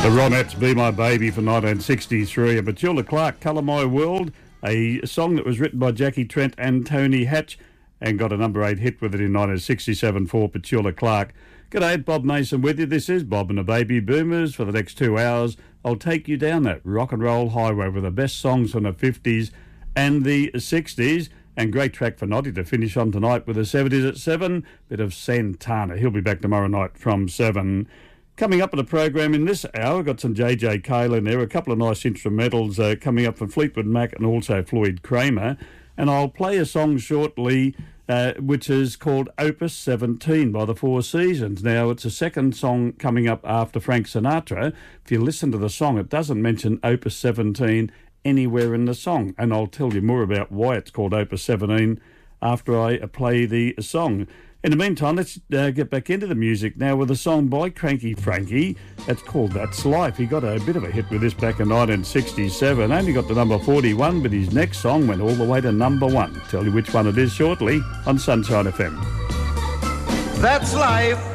Ronettes, Be My Baby from 1963. And Petula Clark, Colour My World, a song that was written by Jackie Trent and Tony Hatch and got a number 8 hit with it in 1967 for Petula Clark. G'day, Bob Mason with you. This is Bob and the Baby Boomers. For the next 2 hours, I'll take you down that rock and roll highway with the best songs from the 50s and the 60s. And great track for Noddy to finish on tonight with the 70s at 7. Bit of Santana. He'll be back tomorrow night from 7. Coming up in the program in this hour, we've got some JJ Cale in there, a couple of nice instrumentals coming up from Fleetwood Mac and also Floyd Kramer. And I'll play a song shortly which is called Opus 17 by the Four Seasons. Now, it's a second song coming up after Frank Sinatra. If you listen to the song, it doesn't mention Opus 17 anywhere in the song. And I'll tell you more about why it's called Opus 17 after I play the song. In the meantime, let's get back into the music now with a song by Cranky Frankie. It's called That's Life. He got a bit of a hit with this back in 1967. Only got to number 41, but his next song went all the way to number 1. Tell you which one it is shortly on Sunshine FM. That's life.